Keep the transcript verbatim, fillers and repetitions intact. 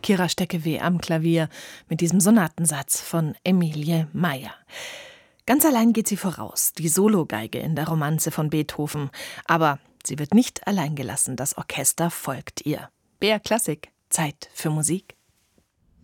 Kira Steckewe am Klavier mit diesem Sonatensatz von Emilie Meyer. Ganz allein geht sie voraus, die Sologeige in der Romanze von Beethoven. Aber sie wird nicht allein gelassen, das Orchester folgt ihr. B R Klassik, Zeit für Musik.